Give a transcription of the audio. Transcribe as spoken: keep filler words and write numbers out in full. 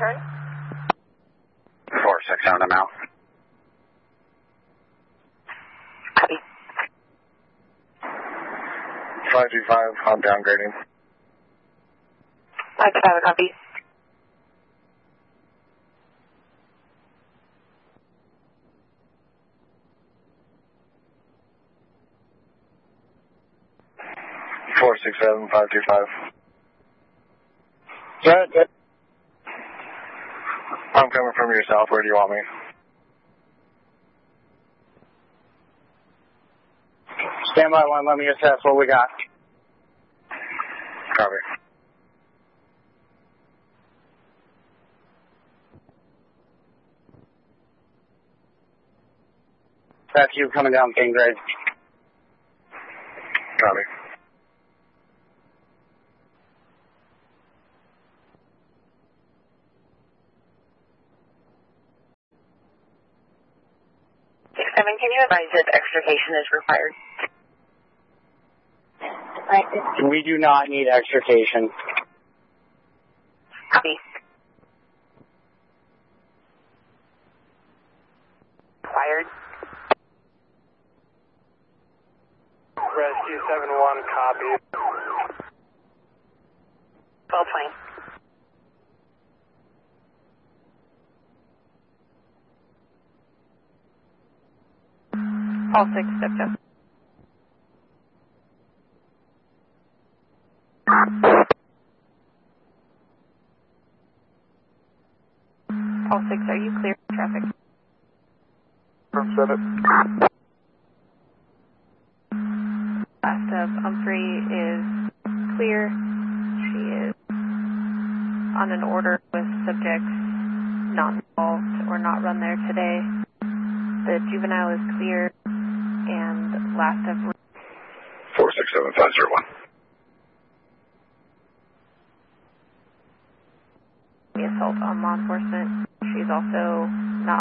return. four six seven, I'm out. Copy. five two five, I'm downgrading. five two five, copy. four six seven, five two five. Good, good. I'm coming from your south. Where do you want me? Stand by one, let me assess what we got. Copy. That's you coming down King Grade. Copy. six seven, can you advise if extrication is required? We do not need extrication. Copy. Required. Rescue seven one, copy. twelve twenty. All six, step up. All six, are you clear for traffic? From seven. Last of Humphrey is clear. She is on an order with subjects not involved or not run there today. The juvenile is clear, and last of four six seven, five zero one. the assault on law enforcement. She's also